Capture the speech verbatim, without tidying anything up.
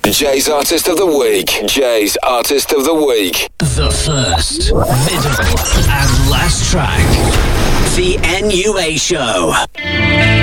Jay's Artist of the Week. Jay's Artist of the Week. The first, middle, and last track. The N U A Show.